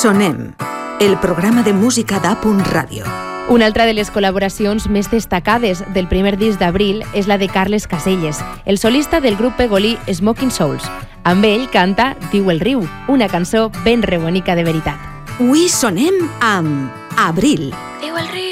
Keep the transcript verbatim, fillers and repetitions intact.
Sonem, el programa de música d'A Ràdio. Una altra de les col·laboracions més destacades del primer disc d'Abril és la de Carles Caselles, el solista del grup pegolí Smoking Souls. Amb ell canta Diu el riu, una cançó ben rebonica de veritat. Avui sonem amb Abril. Diu el riu